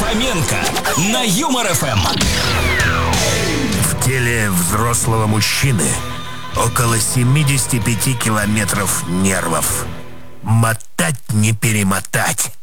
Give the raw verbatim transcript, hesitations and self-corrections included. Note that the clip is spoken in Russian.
Хоменко на Юмор ФМ. В теле взрослого мужчины около семьдесят пять километров нервов. Мотать не перемотать.